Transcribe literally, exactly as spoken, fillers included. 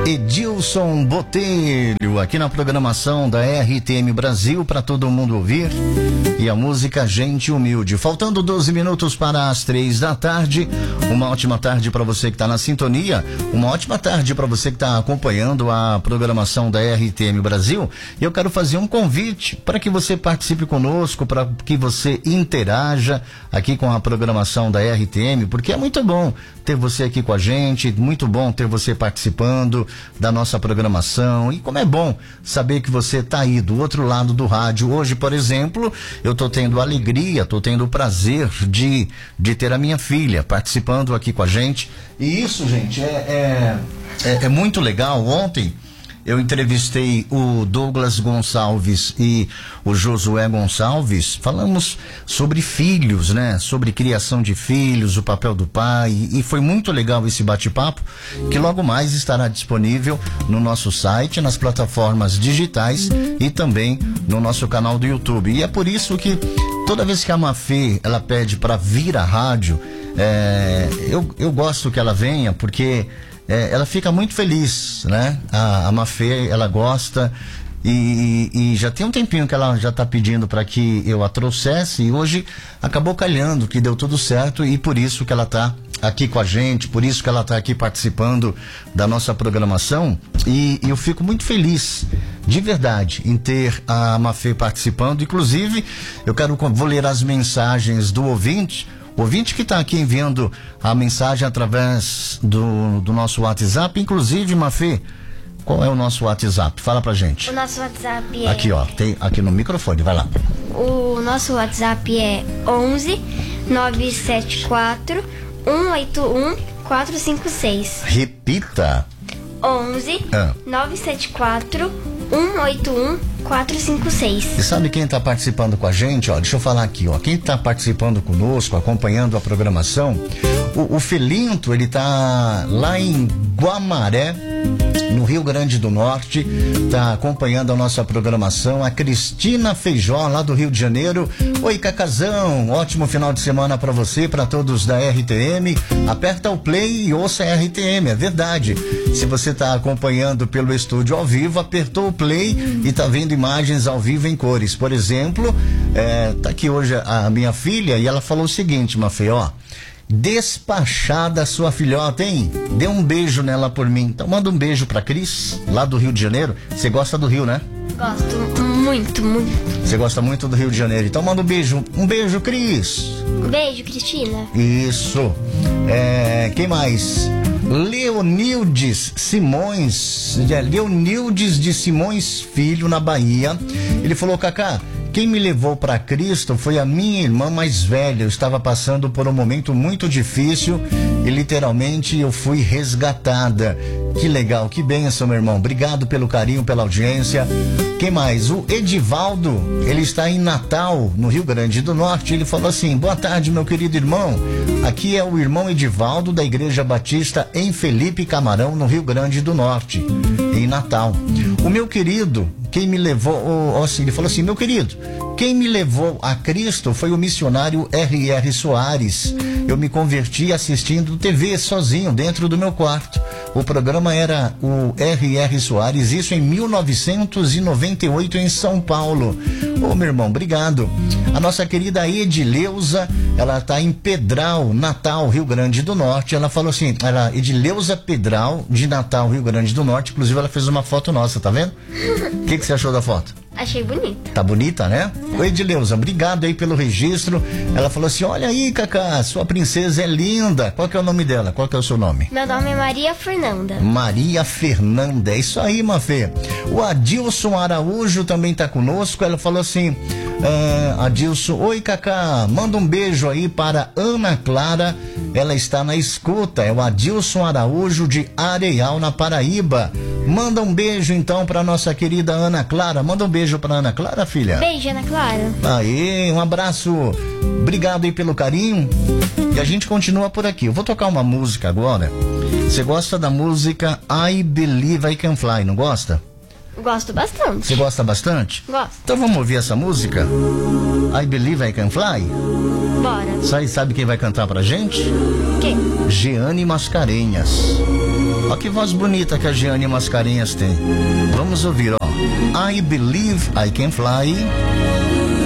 Edilson Botelho, aqui na programação da R T M Brasil, para todo mundo ouvir. E a música Gente Humilde. Faltando doze minutos para as três da tarde. Uma ótima tarde para você que está na sintonia. Uma ótima tarde para você que está acompanhando a programação da R T M Brasil. E eu quero fazer um convite para que você participe conosco, para que você interaja aqui com a programação da R T M, porque é muito bom ter você aqui com a gente, muito bom ter você participando da nossa programação. E como é bom saber que você está aí do outro lado do rádio. Hoje, por exemplo, eu estou tendo a alegria, estou tendo o prazer de, de ter a minha filha participando aqui com a gente. E isso, gente, é, é, é, é muito legal. Ontem eu entrevistei o Douglas Gonçalves e o Josué Gonçalves. Falamos sobre filhos, né? Sobre criação de filhos, o papel do pai. E foi muito legal esse bate-papo, que logo mais estará disponível no nosso site, nas plataformas digitais e também no nosso canal do YouTube. E é por isso que toda vez que a Mafê ela pede para vir à rádio, é, eu, eu gosto que ela venha, porque É, ela fica muito feliz, né? A, a Mafê, ela gosta e, e já tem um tempinho que ela já está pedindo para que eu a trouxesse, e hoje acabou calhando que deu tudo certo, e por isso que ela está aqui com a gente, por isso que ela está aqui participando da nossa programação. E, e eu fico muito feliz, de verdade, em ter a Mafê participando. Inclusive, eu quero, vou ler as mensagens do ouvinte. O ouvinte que está aqui enviando a mensagem através do, do nosso WhatsApp. Inclusive, Mafê, qual é o nosso WhatsApp? Fala pra gente. O nosso WhatsApp é... Aqui, ó, tem aqui no microfone, vai lá. O nosso WhatsApp é onze nove sete quatro um oito um quatro cinco seis. Repita. onze ah. nove sete quatro um oito um quatro cinco seis. E sabe quem está participando com a gente? Ó, deixa eu falar aqui, ó. Quem está participando conosco, acompanhando a programação, o, o Felinto, ele tá lá em Guamaré, no Rio Grande do Norte, tá acompanhando a nossa programação. A Cristina Feijó, lá do Rio de Janeiro. Oi, Cacazão, ótimo final de semana para você, para todos da R T M. Aperta o play e ouça a R T M, é verdade. Se você tá acompanhando pelo estúdio ao vivo, apertou o play e tá vendo imagens ao vivo em cores. Por exemplo, é, tá aqui hoje a minha filha e ela falou o seguinte, Mafê, ó: despachada sua filhota, hein? Dê um beijo nela por mim. Então manda um beijo pra Cris, lá do Rio de Janeiro. Você gosta do Rio, né? Gosto muito, muito. Você gosta muito do Rio de Janeiro. Então manda um beijo. Um beijo, Cris. Um beijo, Cristina. Isso. É, quem mais? Leonildes Simões. Leonildes de Simões Filho, na Bahia. Ele falou: Cacá, quem me levou para Cristo foi a minha irmã mais velha. Eu estava passando por um momento muito difícil e literalmente eu fui resgatada. Que legal, que bênção, meu irmão. Obrigado pelo carinho, pela audiência. Quem mais? O Edivaldo, ele está em Natal, no Rio Grande do Norte. Ele falou assim: boa tarde, meu querido irmão. Aqui é o irmão Edivaldo, da Igreja Batista em Felipe Camarão, no Rio Grande do Norte, em Natal. O meu querido, quem me levou, oh, oh, assim, ele falou assim: meu querido, quem me levou a Cristo foi o missionário R R Soares. Eu me converti assistindo T V sozinho, dentro do meu quarto. O programa era o R R Soares, isso em mil novecentos e noventa e oito, em São Paulo. Ô, meu irmão, obrigado. A nossa querida Edileuza, ela tá em Pedral, Natal, Rio Grande do Norte. Ela falou assim, ela, Edileuza Pedral, de Natal, Rio Grande do Norte. Inclusive, ela fez uma foto nossa, tá vendo? O que, que você achou da foto? Achei bonita. Tá bonita, né? Tá. Oi, Edileuza, obrigado aí pelo registro. Ela falou assim: olha aí, Cacá, sua princesa é linda. Qual que é o nome dela? Qual que é o seu nome? Meu nome é Maria Fernanda. Maria Fernanda, é isso aí, Mafê. O Adilson Araújo também tá conosco. Ela falou assim: ah, Adilson, oi, Cacá, manda um beijo aí para Ana Clara. Ela está na escuta. É o Adilson Araújo, de Areal, na Paraíba. Manda um beijo então para nossa querida Ana Clara. Manda um beijo para Ana Clara, filha. Beijo, Ana Clara. Aí, um abraço. Obrigado aí pelo carinho. E a gente continua por aqui. Eu vou tocar uma música agora. Você gosta da música I Believe I Can Fly, não gosta? Gosto bastante. Você gosta bastante? Gosto. Então vamos ouvir essa música? I Believe I Can Fly? Bora. Sabe, sabe quem vai cantar pra gente? Quem? Jeane Mascarenhas. Olha que voz bonita que a Giane Mascarenhas tem. Vamos ouvir, ó. I Believe I Can Fly.